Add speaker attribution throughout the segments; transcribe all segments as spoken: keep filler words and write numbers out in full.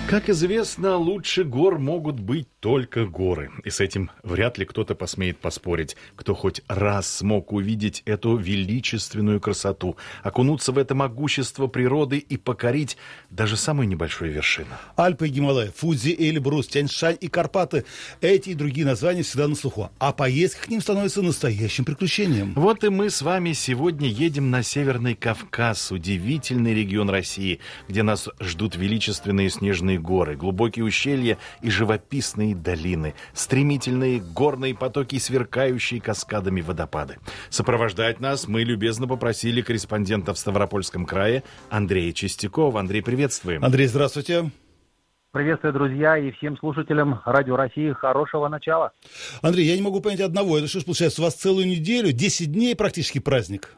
Speaker 1: Как известно, лучше гор могут быть только горы. И с этим вряд ли кто-то посмеет поспорить, кто хоть раз смог увидеть эту величественную красоту, окунуться в это могущество природы и покорить даже самую небольшую вершину.
Speaker 2: Альпы и Гималаи, Фудзи, Эльбрус, Тянь-Шань и Карпаты. Эти и другие названия всегда на слуху. А поездка к ним становится настоящим приключением.
Speaker 1: Вот и мы с вами сегодня едем на Северный Кавказ, удивительный регион России, где нас ждут величественные снежные горы, глубокие ущелья и живописные долины, стремительные горные потоки и сверкающие каскадами водопады. Сопровождать нас мы любезно попросили корреспондента в Ставропольском крае Андрея Чистякова. Андрей, приветствуем.
Speaker 2: Андрей, здравствуйте.
Speaker 3: Приветствую, друзья, и всем слушателям Радио России хорошего начала.
Speaker 2: Андрей, я не могу понять одного. Это что ж получается, у вас целую неделю, десять дней практически праздник?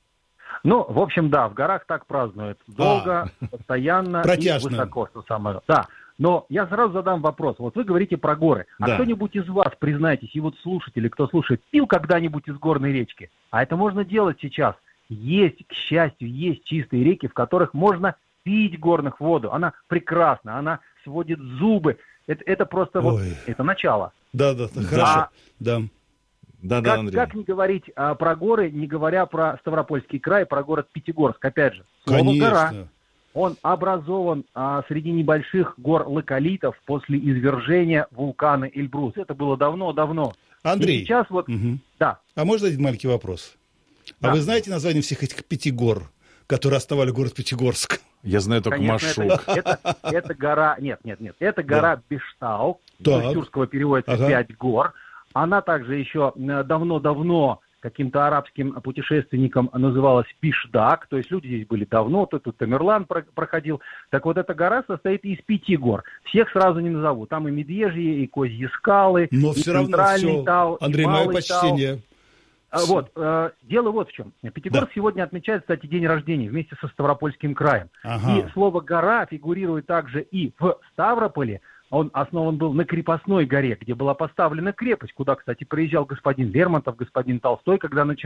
Speaker 3: Ну, в общем, да, в горах так празднуют. Долго, а, постоянно
Speaker 2: протяжно.
Speaker 3: И высоко, что самое. Да, но я сразу задам вопрос. Вот вы говорите про горы. А
Speaker 2: да.
Speaker 3: кто-нибудь из вас, признайтесь, и вот слушатели, кто слушает, пил когда-нибудь из горной речки? А это можно делать сейчас. Есть, к счастью, есть чистые реки, в которых можно пить горных воду. Она прекрасна, она сводит зубы. Это, это просто вот, это начало.
Speaker 2: Да, да, да, хорошо. Да.
Speaker 1: Да,
Speaker 3: как,
Speaker 1: да, Андрей.
Speaker 3: как не говорить а, про горы, не говоря про Ставропольский край, про город Пятигорск, опять же. Слово
Speaker 2: Конечно.
Speaker 3: гора. Он образован а, среди небольших гор локалитов после извержения вулкана Эльбрус. Это было давно-давно.
Speaker 2: Андрей,
Speaker 3: и сейчас вот,
Speaker 2: угу.
Speaker 3: да.
Speaker 2: А можно один маленький вопрос?
Speaker 3: Да.
Speaker 2: А вы знаете название всех этих пяти гор, которые основали город Пятигорск?
Speaker 1: Я знаю только
Speaker 3: Конечно,
Speaker 1: Машук.
Speaker 3: Это, это, это гора, нет, нет, нет, это гора да. Бештау, с тюркского переводится ага. «пять гор». Она также еще давно-давно каким-то арабским путешественником называлась Пишдак, то есть люди здесь были давно, тут, тут Тамерлан проходил. Так вот, эта гора состоит из пяти гор. Всех сразу не назову. Там и Медвежьи, и Козьи скалы,
Speaker 2: но
Speaker 3: и
Speaker 2: все равно
Speaker 3: Центральный
Speaker 2: все.
Speaker 3: Тау,
Speaker 2: Андрей,
Speaker 3: и Малый
Speaker 2: мое почтение.
Speaker 3: Тау. Вот, э, дело вот в чем. Пятигорск да. сегодня отмечает, кстати, день рождения вместе со Ставропольским краем. Ага. И слово «гора» фигурирует также и в Ставрополе. Он основан был на крепостной горе, где была поставлена крепость, куда, кстати, приезжал господин Лермонтов, господин Толстой, когда начинал.